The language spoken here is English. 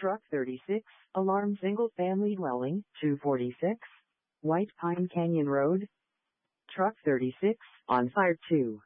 Truck 36, alarm single-family dwelling, 246, White Pine Canyon Road. Truck 36, on fire 2.